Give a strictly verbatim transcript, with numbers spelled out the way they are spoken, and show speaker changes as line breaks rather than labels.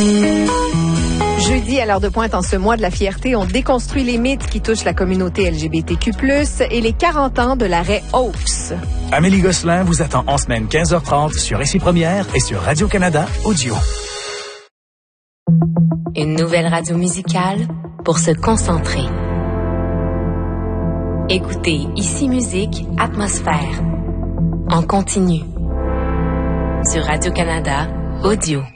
Jeudi, à l'heure de pointe, en ce mois de la fierté, on déconstruit les mythes qui touchent la communauté L G B T Q plus, et les quarante ans de l'arrêt Oaks.
Amélie Gosselin vous attend en semaine quinze heures trente sur Ici Première et sur Radio-Canada Audio.
Une nouvelle radio musicale pour se concentrer. Écoutez Ici Musique, Atmosphère. En continu. Sur Radio-Canada Audio.